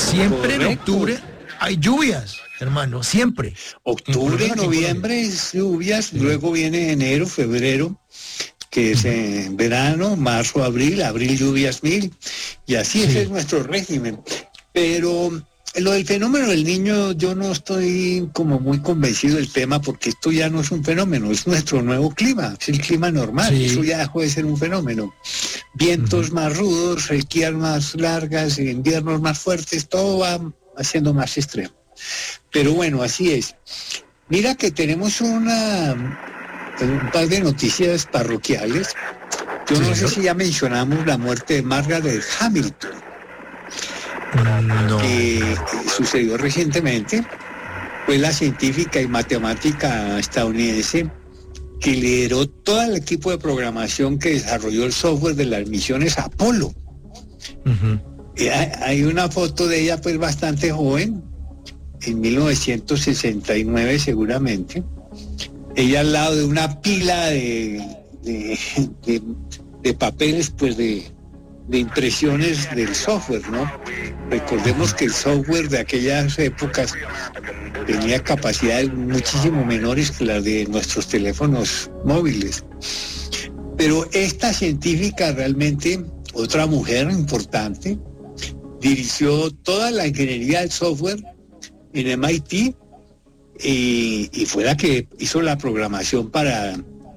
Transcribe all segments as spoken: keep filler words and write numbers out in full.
Siempre en Correcto. octubre hay lluvias, hermano, siempre. Octubre, Incluso aquí en noviembre es lluvias, sí. Luego viene enero, febrero, que es eh, verano, marzo, abril, abril lluvias mil, y así sí. Ese es nuestro régimen. Pero lo del fenómeno del niño, yo no estoy como muy convencido del tema, porque esto ya no es un fenómeno, es nuestro nuevo clima, es el clima normal, sí. Eso ya dejó de ser un fenómeno. Vientos uh-huh. más rudos, sequías más largas, inviernos más fuertes, todo va haciendo más extremo. Pero bueno, así es. Mira que tenemos una un par de noticias parroquiales. Yo sí, no sé si ya mencionamos la muerte de Margaret Hamilton, no. que sucedió recientemente. Fue la científica y matemática estadounidense que lideró todo el equipo de programación que desarrolló el software de las misiones Apolo. Uh-huh. Y hay, hay una foto de ella pues bastante joven, en mil novecientos sesenta y nueve seguramente, ella al lado de una pila de, de, de, de papeles, pues de, de impresiones del software, ¿no? Recordemos que el software de aquellas épocas tenía capacidades muchísimo menores que las de nuestros teléfonos móviles. Pero esta científica realmente, otra mujer importante, dirigió toda la ingeniería del software en M I T y, y fue la que hizo la programación para,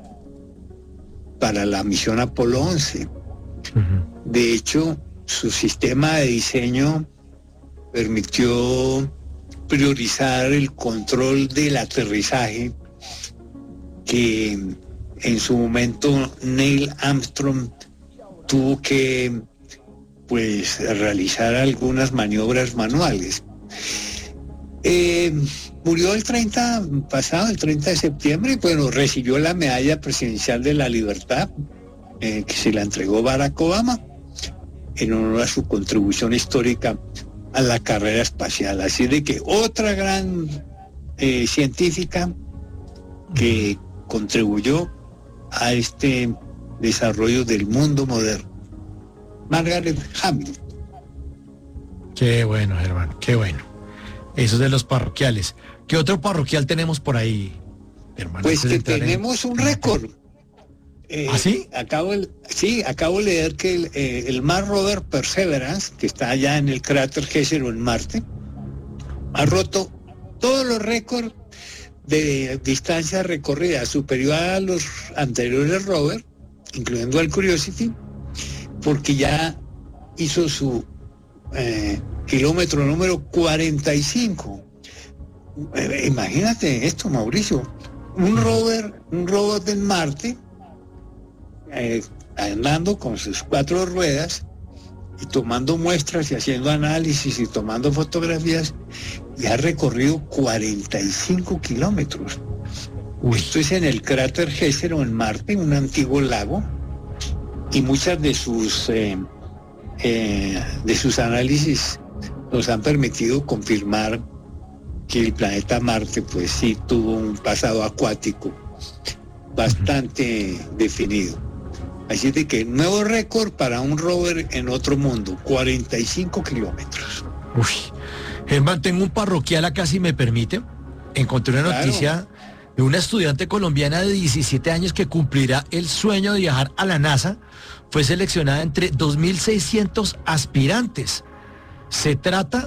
para la misión Apolo once. Uh-huh. De hecho, su sistema de diseño permitió priorizar el control del aterrizaje que en su momento Neil Armstrong tuvo que pues realizar algunas maniobras manuales. Eh, murió el treinta pasado, el treinta de septiembre, y bueno, recibió la medalla presidencial de la libertad, eh, que se la entregó Barack Obama, en honor a su contribución histórica a la carrera espacial. Así de que otra gran eh, científica que contribuyó a este desarrollo del mundo moderno, Margaret Hamilton. Qué bueno, Germán, qué bueno. Eso de los parroquiales. ¿Qué otro parroquial tenemos por ahí, hermano? Pues que tenemos en... un récord. Eh, ¿Ah, sí? Acabo, sí, acabo de leer que el, eh, el Mars Rover Perseverance, que está allá en el cráter Jezero en Marte, ha roto todos los récords de distancia recorrida superior a los anteriores rovers, incluyendo al Curiosity, porque ya hizo su eh, kilómetro número cuarenta y cinco. Eh, imagínate esto, Mauricio. Un rover, un robot en Marte, eh, andando con sus cuatro ruedas y tomando muestras y haciendo análisis y tomando fotografías, y ha recorrido cuarenta y cinco kilómetros. Uy. Esto es en el cráter Jezero en Marte, un antiguo lago, y muchas de sus eh, eh, de sus análisis nos han permitido confirmar que el planeta Marte pues sí tuvo un pasado acuático bastante uh-huh. definido. Así de que nuevo récord para un rover en otro mundo, cuarenta y cinco kilómetros. Uy, Germán, tengo un parroquial acá, si me permite. Encontré una Claro. noticia de una estudiante colombiana de diecisiete años que cumplirá el sueño de viajar a la NASA. Fue seleccionada entre dos mil seiscientos aspirantes. Se trata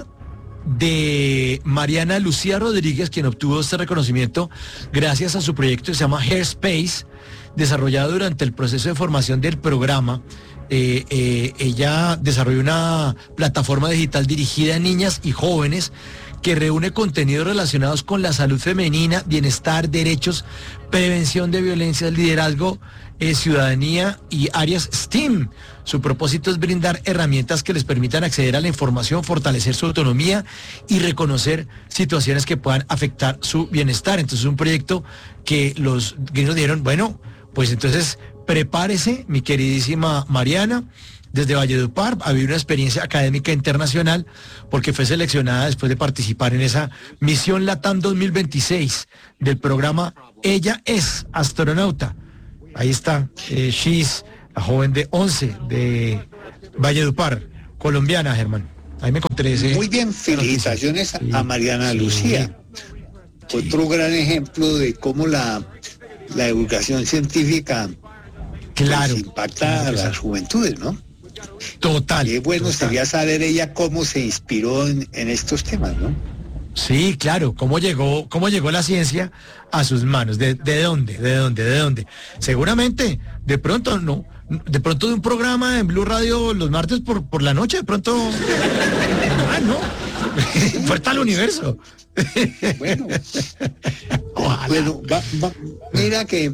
de Mariana Lucía Rodríguez, quien obtuvo este reconocimiento gracias a su proyecto que se llama Airspace, desarrollado durante el proceso de formación del programa. Eh, eh, ella desarrolló una plataforma digital dirigida a niñas y jóvenes que reúne contenidos relacionados con la salud femenina, bienestar, derechos, prevención de violencia, liderazgo, eh, ciudadanía y áreas S T E A M. Su propósito es brindar herramientas que les permitan acceder a la información, fortalecer su autonomía y reconocer situaciones que puedan afectar su bienestar. Entonces, un proyecto que los gringos dijeron, bueno, pues entonces prepárese, mi queridísima Mariana, desde Valledupar, ha habido una experiencia académica internacional porque fue seleccionada después de participar en esa misión LATAM dos mil veintiséis del programa Ella es Astronauta. Ahí está, eh, She's, la joven de once de Valledupar, colombiana, Germán. Ahí me encontré ese. Muy bien, felicitaciones sí, a Mariana sí, Lucía. sí. Otro gran ejemplo de cómo la, la educación científica Claro. pues, impacta Claro a que las sí. juventudes, ¿no? Total. Qué bueno total. sería saber ella cómo se inspiró en, en estos temas, ¿no? Sí, claro, cómo llegó, cómo llegó la ciencia a sus manos, de, de dónde, de dónde, de dónde. Seguramente, de pronto no, de pronto de un programa en Blue Radio los martes por, por la noche, de pronto. Ah, no. Puerta al universo. Bueno, Ojalá. bueno, va, va, mira que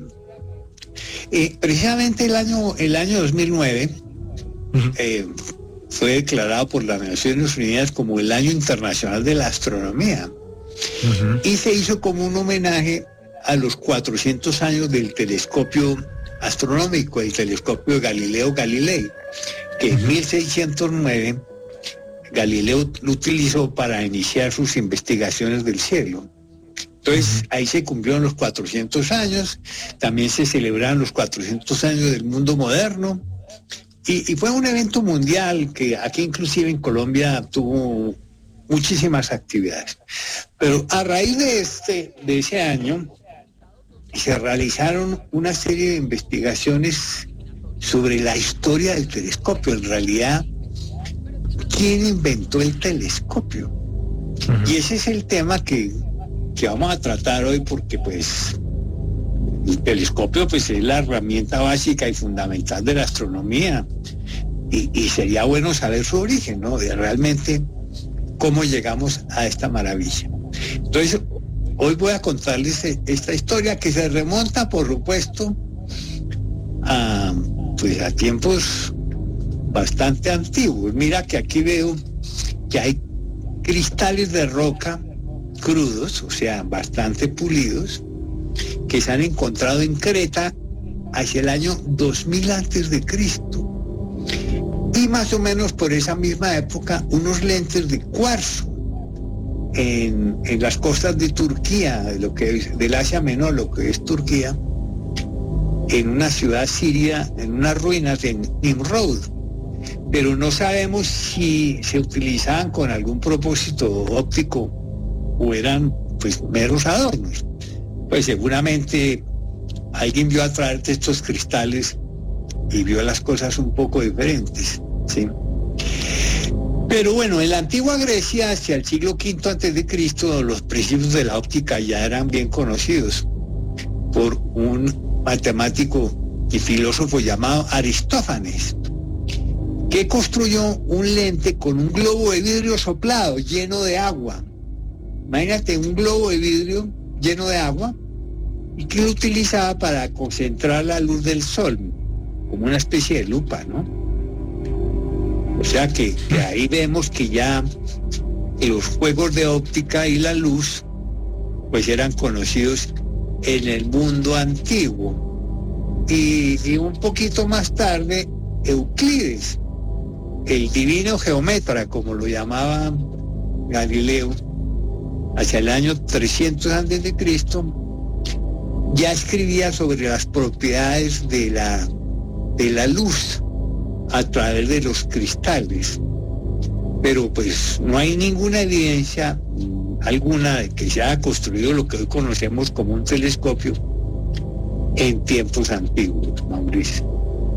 eh, precisamente el año, el año dos mil nueve Ujú. eh, fue declarado por las Naciones Unidas como el Año Internacional de la Astronomía Ujú. y se hizo como un homenaje a los cuatrocientos años del telescopio astronómico, el telescopio Galileo Galilei, que en mil seiscientos nueve Galileo lo utilizó para iniciar sus investigaciones del cielo. Entonces, Ujú. ahí se cumplieron los cuatrocientos años, también se celebraron los cuatrocientos años del mundo moderno, y, y fue un evento mundial que aquí inclusive en Colombia tuvo muchísimas actividades. Pero a raíz de, este, de ese año, se realizaron una serie de investigaciones sobre la historia del telescopio. En realidad, ¿quién inventó el telescopio? Ujú. Y ese es el tema que, que vamos a tratar hoy, porque pues el telescopio pues es la herramienta básica y fundamental de la astronomía, y, y sería bueno saber su origen, ¿no? De realmente cómo llegamos a esta maravilla. Entonces, hoy voy a contarles esta historia que se remonta, por supuesto, a, pues, a tiempos bastante antiguos. Mira que aquí veo que hay cristales de roca crudos, o sea, bastante pulidos, que se han encontrado en Creta hacia el año dos mil antes de Cristo. Y más o menos por esa misma época, unos lentes de cuarzo en, en las costas de Turquía, de lo que es, del Asia Menor, lo que es Turquía, en una ciudad siria, en unas ruinas de Nimrod. Pero no sabemos si se utilizaban con algún propósito óptico o eran pues meros adornos. Pues seguramente alguien vio a través de estos cristales y vio las cosas un poco diferentes, ¿sí? Pero bueno, en la antigua Grecia, hacia el siglo quinto antes de Cristo, los principios de la óptica ya eran bien conocidos por un matemático y filósofo llamado Aristófanes, que construyó un lente con un globo de vidrio soplado lleno de agua. Imagínate un globo de vidrio lleno de agua, y que lo utilizaba para concentrar la luz del sol, como una especie de lupa, ¿no? O sea que, que ahí vemos que ya los juegos de óptica y la luz pues eran conocidos en el mundo antiguo. Y, y un poquito más tarde, Euclides, el divino geómetra, como lo llamaba Galileo, hacia el año trescientos antes de Cristo, ya escribía sobre las propiedades de la, de la luz a través de los cristales. Pero pues no hay ninguna evidencia alguna de que se haya construido lo que hoy conocemos como un telescopio en tiempos antiguos, Mauricio.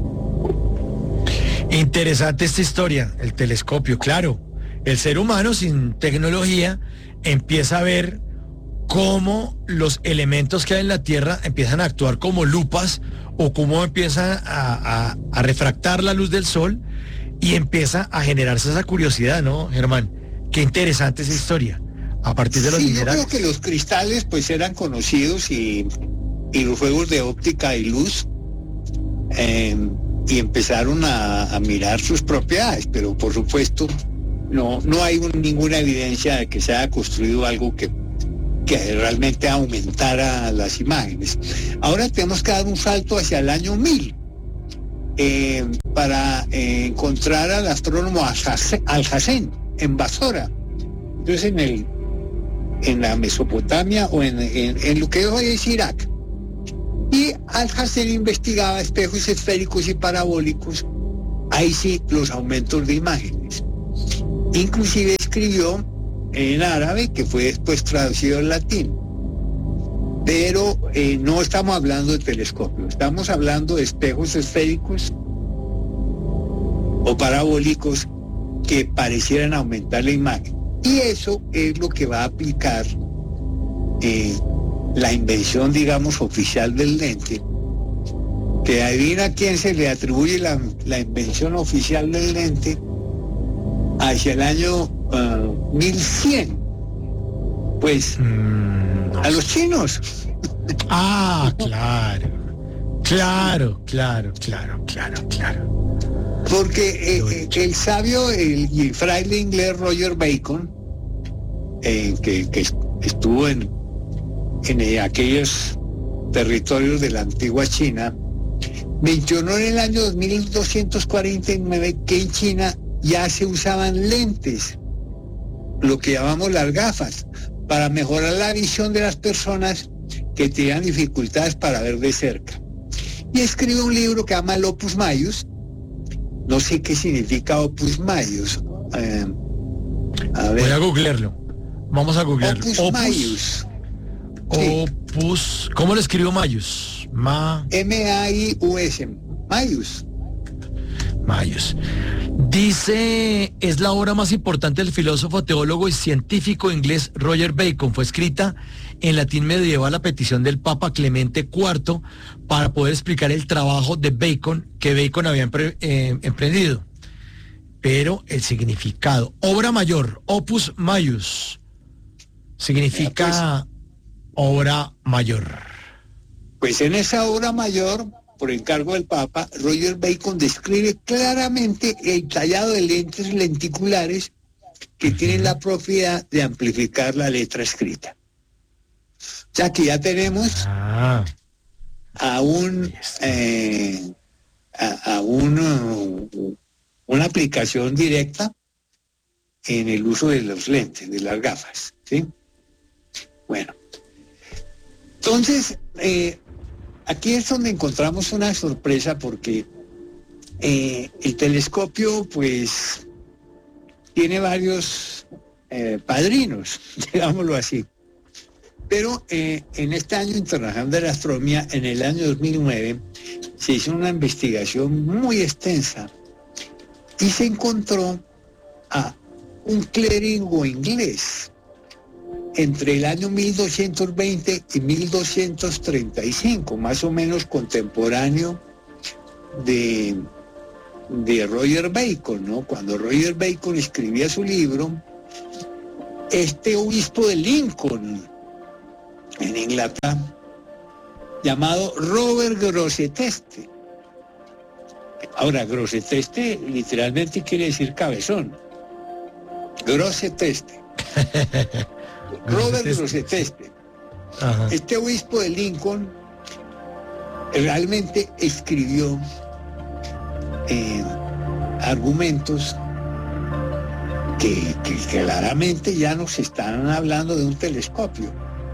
Interesante esta historia, el telescopio, claro. El ser humano sin tecnología empieza a ver cómo los elementos que hay en la Tierra empiezan a actuar como lupas o cómo empiezan a, a, a refractar la luz del sol y empieza a generarse esa curiosidad, ¿no, Germán? Qué interesante esa historia, a partir de los Sí, minerales. yo creo que los cristales pues eran conocidos y, y los juegos de óptica y luz eh, y empezaron a, a mirar sus propiedades, pero por supuesto no, no hay un, ninguna evidencia de que se haya construido algo que que realmente aumentara las imágenes. Ahora tenemos que dar un salto hacia el año mil eh, para eh, encontrar al astrónomo Alhazen en Basora. Entonces en el en la Mesopotamia o en, en, en lo que hoy es Irak. Y Alhazen investigaba espejos esféricos y parabólicos, ahí sí los aumentos de imágenes. Inclusive escribió en árabe, que fue después traducido al latín. Pero eh, no estamos hablando de telescopios, estamos hablando de espejos esféricos o parabólicos que parecieran aumentar la imagen. Y eso es lo que va a aplicar eh, la invención, digamos, oficial del lente, que adivina a quién se le atribuye la, la invención oficial del lente hacia el año uh, mil cien. Pues mm, no. A los chinos. Ah, claro, claro, claro, claro, claro, claro. Porque eh, el sabio el, y el fraile inglés Roger Bacon, eh, que, que estuvo en, en eh, aquellos territorios de la antigua China, mencionó en el año dos mil doscientos cuarenta y nueve que en China ya se usaban lentes, lo que llamamos las gafas, para mejorar la visión de las personas que tenían dificultades para ver de cerca. Y escribe un libro que se llama el Opus Maius. No sé qué significa Opus Maius. Eh, a ver. Voy a googlearlo. Vamos a googlearlo. Opus, Opus Maius. Opus. Sí. ¿Cómo lo escribió Maius? Ma... M A I U S. Maius. Maius. Dice, es la obra más importante del filósofo, teólogo y científico inglés Roger Bacon. Fue escrita en latín medieval a petición del Papa Clemente cuarto para poder explicar el trabajo de Bacon que Bacon había empre, eh, emprendido. Pero el significado, obra mayor, Opus Maius, significa pues, obra mayor. Pues en esa obra mayor, por encargo del Papa, Roger Bacon describe claramente el tallado de lentes lenticulares que uh-huh. tienen la propiedad de amplificar la letra escrita. O sea que ya tenemos ah. a un eh, a, a un, una aplicación directa en el uso de los lentes, de las gafas, ¿sí? Bueno, entonces eh, aquí es donde encontramos una sorpresa porque eh, el telescopio pues tiene varios eh, padrinos, digámoslo así. Pero eh, en este año internacional de la astronomía, en el año dos mil nueve, se hizo una investigación muy extensa y se encontró a un clérigo inglés entre el año mil doscientos veinte y mil doscientos treinta y cinco, más o menos contemporáneo de, de Roger Bacon, ¿no? Cuando Roger Bacon escribía su libro, este obispo de Lincoln, en Inglaterra, llamado Robert Grosseteste. Ahora, Grosseteste literalmente quiere decir cabezón. Grosseteste. Robert Grosseteste. Este obispo de Lincoln realmente escribió eh, argumentos que, que claramente ya nos están hablando de un telescopio.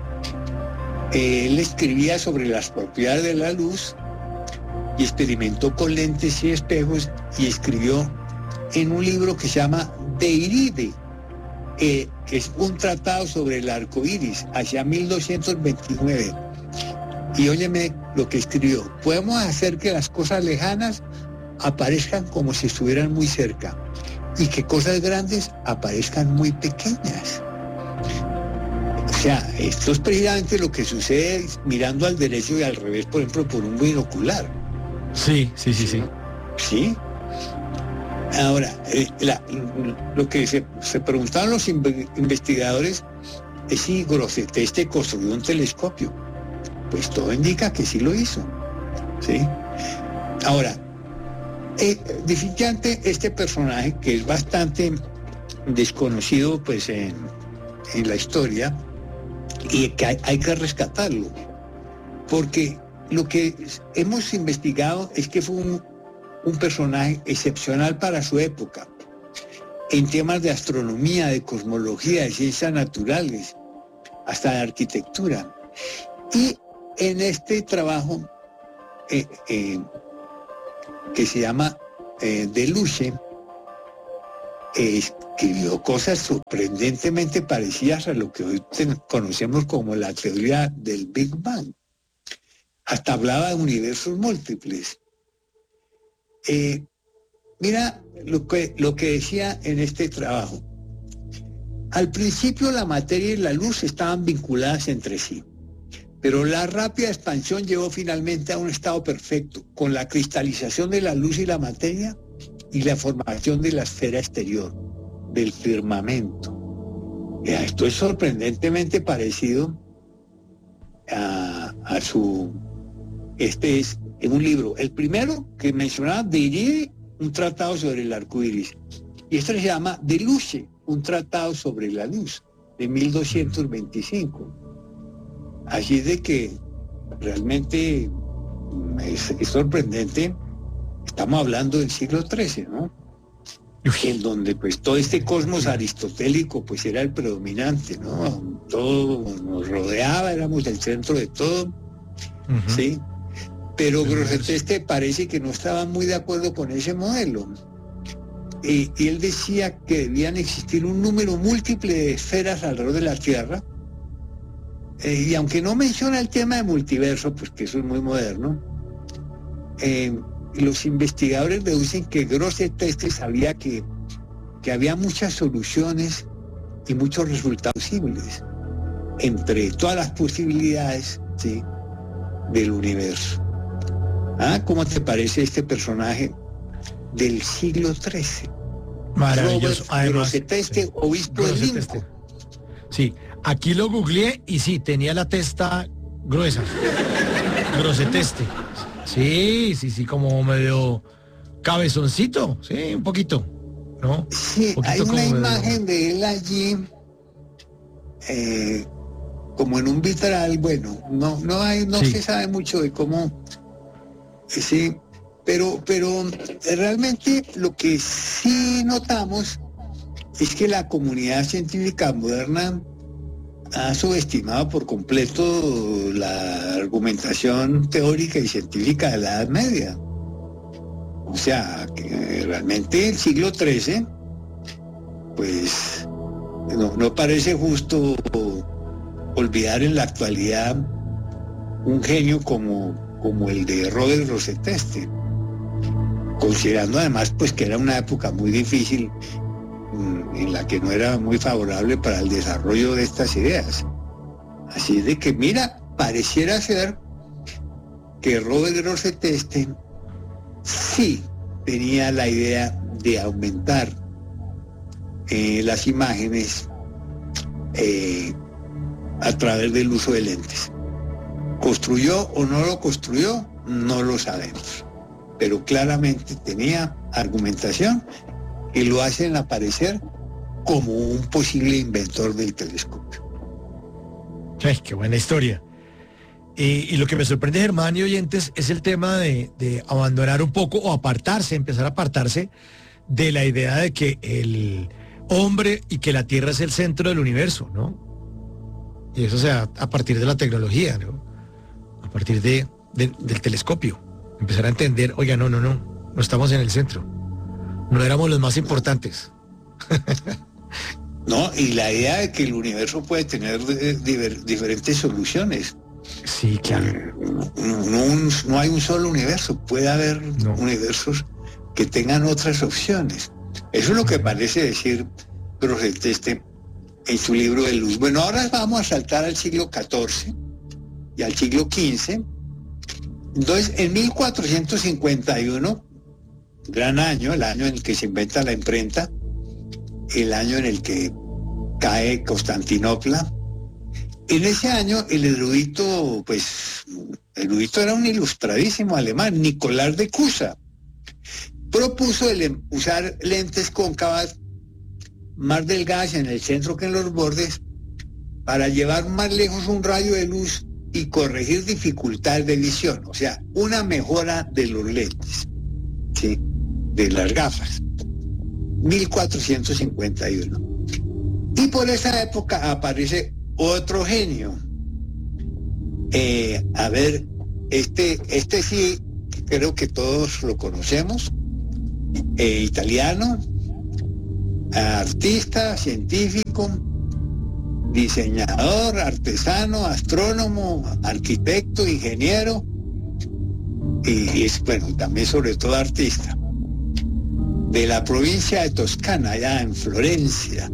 Él escribía sobre las propiedades de la luz y experimentó con lentes y espejos y escribió en un libro que se llama De Iride, eh, que es un tratado sobre el arco iris, hacia mil doscientos veintinueve. Y óyeme lo que escribió: podemos hacer que las cosas lejanas aparezcan como si estuvieran muy cerca y que cosas grandes aparezcan muy pequeñas. O sea, esto es precisamente lo que sucede mirando al derecho y al revés, por ejemplo, por un binocular. Sí, sí, sí, sí. Sí. Ahora, eh, la, lo que se, se preguntaban los inve- investigadores es si Grosseteste construyó un telescopio. Pues todo indica que sí lo hizo. ¿Sí? Ahora, eh, definitivamente este personaje, que es bastante desconocido pues en, en la historia, y que hay, hay que rescatarlo, porque lo que hemos investigado es que fue un, un personaje excepcional para su época, en temas de astronomía, de cosmología, de ciencias naturales, hasta de arquitectura. Y en este trabajo eh, eh, que se llama eh, Deluxe, eh, escribió cosas sorprendentemente parecidas a lo que hoy ten- conocemos como la teoría del Big Bang. Hasta hablaba de universos múltiples. Eh, mira lo que, lo que decía en este trabajo. Al principio la materia y la luz estaban vinculadas entre sí, pero la rápida expansión llevó finalmente a un estado perfecto, con la cristalización de la luz y la materia y la formación de la esfera exterior, del firmamento. Ya, esto es sorprendentemente parecido a, a su... Este es en un libro. El primero que mencionaba, dirige un tratado sobre el arco iris. Y este se llama De Luce, un tratado sobre la luz, de mil doscientos veinticinco. Así de que realmente es, es sorprendente. Estamos hablando del siglo trece, ¿no? En donde pues todo este cosmos aristotélico pues era el predominante, ¿no? Todo nos rodeaba, éramos el centro de todo, uh-huh. ¿Sí? Pero Grosseteste parece que no estaba muy de acuerdo con ese modelo. Y, y él decía que debían existir un número múltiple de esferas alrededor de la Tierra. Eh, y aunque no menciona el tema de multiverso, pues que eso es muy moderno, eh, los investigadores deducen que Grosseteste sabía que, que había muchas soluciones y muchos resultados posibles entre todas las posibilidades, ¿sí?, del universo. ¿Ah? ¿Cómo te parece este personaje del siglo trece? Maravilloso. Robert Grosseteste, sí. Obispo de Lincoln. Sí, aquí lo googleé y sí, tenía la testa gruesa. Grosseteste. Sí, sí, sí, como medio cabezoncito, sí, un poquito, ¿no? Sí, un hay una medio... imagen de él allí, eh, como en un vitral. Bueno, no, no hay, no sí. se sabe mucho de cómo, sí, pero, pero realmente lo que sí notamos es que la comunidad científica moderna ha subestimado por completo la argumentación teórica y científica de la Edad Media. O sea, que realmente el siglo trece, pues no, no parece justo olvidar en la actualidad un genio como, como el de Robert Grosseteste, considerando además pues que era una época muy difícil en la que no era muy favorable para el desarrollo de estas ideas. Así de que, mira, pareciera ser que Robert Grosseteste sí tenía la idea de aumentar eh, las imágenes eh, a través del uso de lentes. ¿Construyó o no lo construyó? No lo sabemos. Pero claramente tenía argumentación y lo hacen aparecer como un posible inventor del telescopio. Ay, qué buena historia. Y, y lo que me sorprende, Germán y oyentes, es el tema de, de abandonar un poco o apartarse, empezar a apartarse de la idea de que el hombre y que la Tierra es el centro del universo, ¿no? Y eso, o sea, a partir de la tecnología, ¿no? A partir de, de, del telescopio. Empezar a entender, oiga, no, no, no, no estamos en el centro. No éramos los más importantes. No, y la idea de que el universo puede tener eh, diver, diferentes soluciones. Sí, claro. Eh, no, no, un, no hay un solo universo, puede haber no. universos que tengan otras opciones. Eso es lo que parece decir Grosseteste en su libro de luz. Bueno, ahora vamos a saltar al siglo catorce y al siglo quince. Entonces, en mil cuatrocientos cincuenta y uno, gran año, el año en el que se inventa la imprenta, el año en el que cae Constantinopla. En ese año el erudito, pues, el erudito era un ilustradísimo alemán, Nicolás de Cusa, propuso el usar lentes cóncavas más delgadas en el centro que en los bordes para llevar más lejos un rayo de luz y corregir dificultades de visión, o sea, una mejora de los lentes, ¿sí?, de las gafas. mil cuatrocientos cincuenta y uno. Y por esa época aparece otro genio. Eh, a ver, este, este sí, creo que todos lo conocemos, eh, italiano, artista, científico, diseñador, artesano, astrónomo, arquitecto, ingeniero y, y bueno, también sobre todo artista. De la provincia de Toscana, allá en Florencia.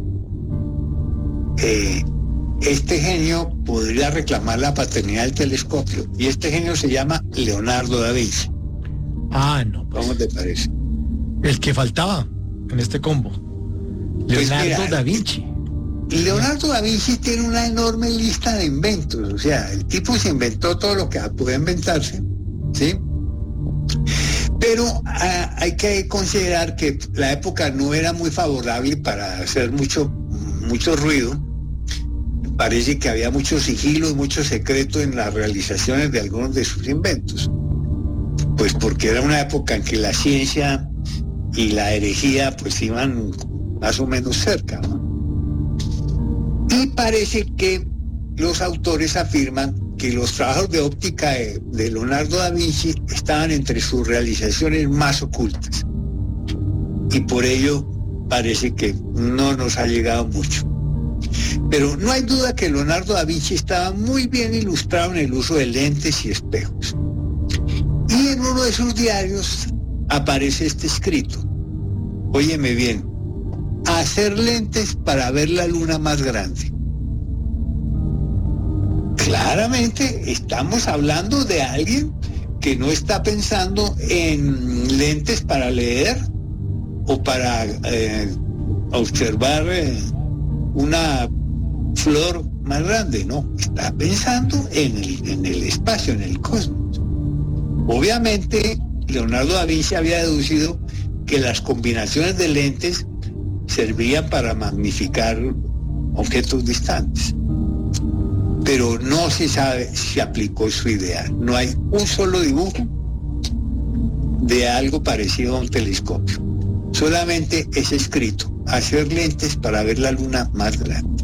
Eh, este genio podría reclamar la paternidad del telescopio y este genio se llama Leonardo da Vinci. Ah, no. Pues, ¿cómo te parece? El que faltaba en este combo. Leonardo pues mira, da Vinci. Leonardo da Vinci tiene una enorme lista de inventos, o sea, el tipo se inventó todo lo que puede inventarse, ¿sí? Pero ah, hay que considerar que la época no era muy favorable para hacer mucho, mucho ruido. Parece que había mucho sigilo y mucho secreto en las realizaciones de algunos de sus inventos. Pues porque era una época en que la ciencia y la herejía pues iban más o menos cerca, ¿no? Y parece que los autores afirman que los trabajos de óptica de, de Leonardo da Vinci estaban entre sus realizaciones más ocultas. Y por ello parece que no nos ha llegado mucho. Pero no hay duda que Leonardo da Vinci estaba muy bien ilustrado en el uso de lentes y espejos. Y en uno de sus diarios aparece este escrito. Óyeme bien, hacer lentes para ver la luna más grande. Claramente estamos hablando de alguien que no está pensando en lentes para leer o para eh, observar eh, una flor más grande, no, está pensando en el, en el espacio, en el cosmos. Obviamente, Leonardo da Vinci había deducido que las combinaciones de lentes servían para magnificar objetos distantes. Pero no se sabe si aplicó su idea. No hay un solo dibujo de algo parecido a un telescopio. Solamente es escrito, hacer lentes para ver la luna más grande.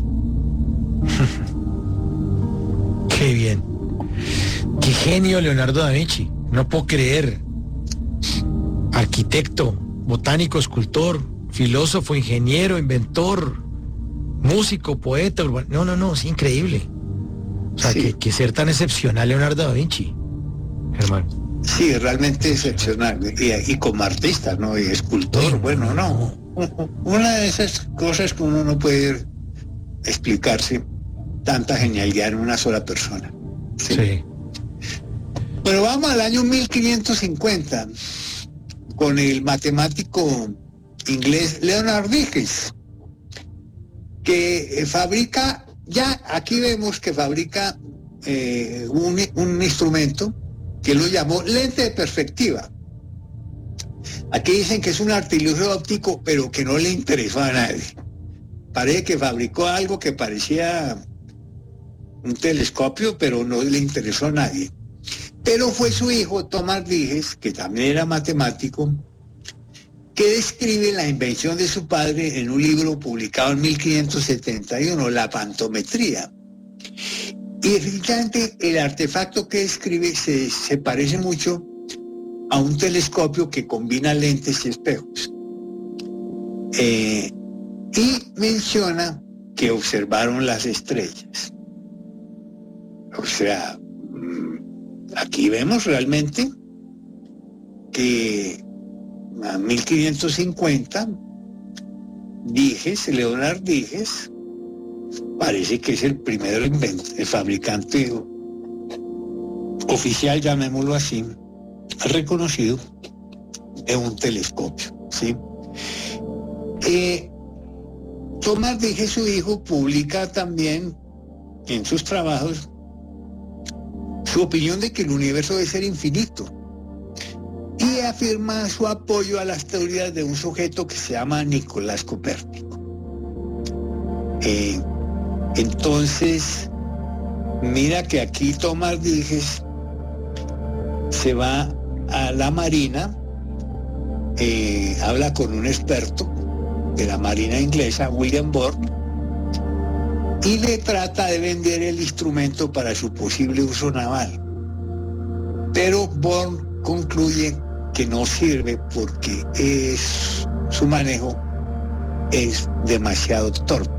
Qué bien. Qué genio Leonardo da Vinci. No puedo creer. Arquitecto, botánico, escultor, filósofo, ingeniero, inventor, músico, poeta, urbano. No, no, no, es increíble. O sea, sí. que, que ser tan excepcional Leonardo da Vinci, hermano. Sí, realmente excepcional. Y, y como artista, ¿no? Y escultor, sí, bueno, no. no. Una de esas cosas que uno no puede explicarse, tanta genialidad en una sola persona. Sí. sí. Bueno, vamos al año mil quinientos cincuenta, con el matemático inglés Leonard Dickens, que fabrica... Ya aquí vemos que fabrica eh, un, un instrumento que lo llamó lente de perspectiva. Aquí dicen que es un artilugio óptico, pero que no le interesó a nadie. Parece que fabricó algo que parecía un telescopio, pero no le interesó a nadie. Pero fue su hijo, Thomas Dickens, que también era matemático, que describe la invención de su padre en un libro publicado en mil quinientos setenta y uno, La pantometría. Y efectivamente el artefacto que describe se, se parece mucho a un telescopio que combina lentes y espejos. Eh, y menciona que observaron las estrellas. O sea, aquí vemos realmente que a mil quinientos cincuenta, Dickens, Leonard Dickens, parece que es el primer invento, el fabricante oficial, llamémoslo así, reconocido de un telescopio, ¿sí? Eh, Thomas Dickens, su hijo, publica también en sus trabajos su opinión de que el universo debe ser infinito, y afirma su apoyo a las teorías de un sujeto que se llama Nicolás Copérnico. Eh, entonces, mira que aquí Thomas Dickens se va a la Marina, eh, habla con un experto de la Marina inglesa, William Bourne, y le trata de vender el instrumento para su posible uso naval. Pero Bourne concluye que no sirve porque es, su manejo es demasiado torpe.